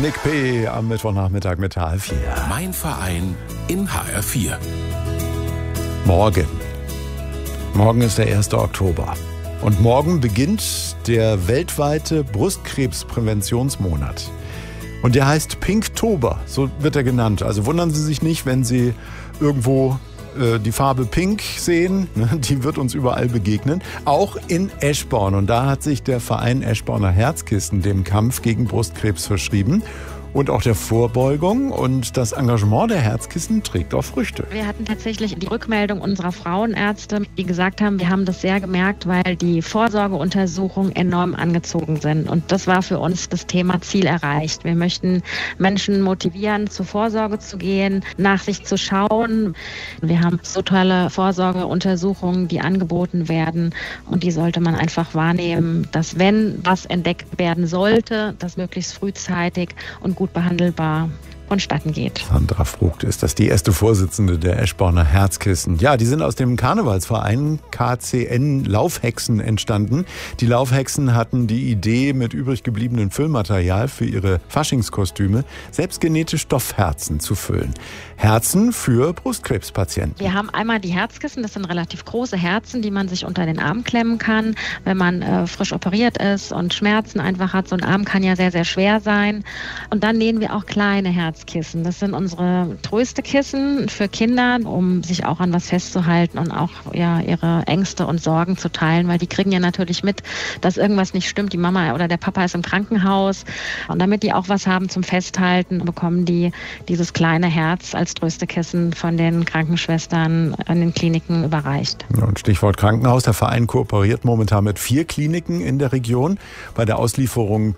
Nick P. am Mittwochnachmittag mit HR4. Mein Verein in HR4. Morgen ist der 1. Oktober. Und morgen beginnt der weltweite Brustkrebspräventionsmonat. Und der heißt Pinktober, so wird er genannt. Also wundern Sie sich nicht, wenn Sie irgendwo die Farbe Pink sehen. Die wird uns überall begegnen. Auch in Eschborn. Und da hat sich der Verein Eschborner Herzkissen dem Kampf gegen Brustkrebs verschrieben. Und auch der Vorbeugung, und das Engagement der Herzkissen trägt auch Früchte. Wir hatten tatsächlich die Rückmeldung unserer Frauenärzte, die gesagt haben, wir haben das sehr gemerkt, weil die Vorsorgeuntersuchungen enorm angezogen sind. Und das war für uns das Thema Ziel erreicht. Wir möchten Menschen motivieren, zur Vorsorge zu gehen, nach sich zu schauen. Wir haben so tolle Vorsorgeuntersuchungen, die angeboten werden. Und die sollte man einfach wahrnehmen, dass wenn was entdeckt werden sollte, das möglichst frühzeitig und gut behandelbar vonstatten geht. Sandra Vogt ist das, die erste Vorsitzende der Eschborner Herzkissen. Ja, die sind aus dem Karnevalsverein KCN Laufhexen entstanden. Die Laufhexen hatten die Idee, mit übrig gebliebenem Füllmaterial für ihre Faschingskostüme selbstgenähte Stoffherzen zu füllen. Herzen für Brustkrebspatienten. Wir haben einmal die Herzkissen, das sind relativ große Herzen, die man sich unter den Arm klemmen kann, wenn man frisch operiert ist und Schmerzen einfach hat. So ein Arm kann ja sehr, sehr schwer sein. Und dann nähen wir auch kleine Herzkissen. Das sind unsere Tröstekissen für Kinder, um sich auch an was festzuhalten und auch ihre Ängste und Sorgen zu teilen, weil die kriegen ja natürlich mit, dass irgendwas nicht stimmt. Die Mama oder der Papa ist im Krankenhaus, und damit die auch was haben zum Festhalten, bekommen die dieses kleine Herz als Tröstekissen von den Krankenschwestern an den Kliniken überreicht. Und Stichwort Krankenhaus. Der Verein kooperiert momentan mit 4 Kliniken in der Region. Bei der Auslieferung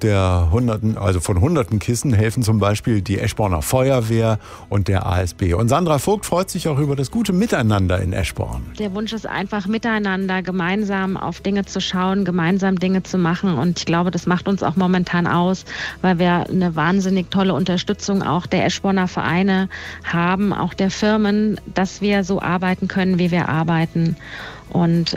von hunderten Kissen helfen zum Beispiel die Eschborner Feuerwehr und der ASB. Und Sandra Vogt freut sich auch über das gute Miteinander in Eschborn. Der Wunsch ist einfach, miteinander gemeinsam auf Dinge zu schauen, gemeinsam Dinge zu machen. Und ich glaube, das macht uns auch momentan aus, weil wir eine wahnsinnig tolle Unterstützung auch der Eschborner Vereine haben, auch der Firmen, dass wir so arbeiten können, wie wir arbeiten. Und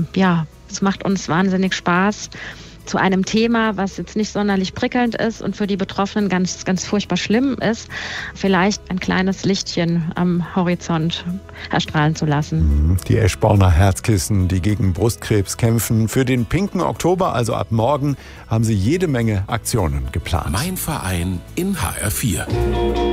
es macht uns wahnsinnig Spaß, zu einem Thema, was jetzt nicht sonderlich prickelnd ist und für die Betroffenen ganz, ganz furchtbar schlimm ist, vielleicht ein kleines Lichtchen am Horizont erstrahlen zu lassen. Die Eschborner Herzkissen, die gegen Brustkrebs kämpfen. Für den pinken Oktober, also ab morgen, haben sie jede Menge Aktionen geplant. Mein Verein in HR4.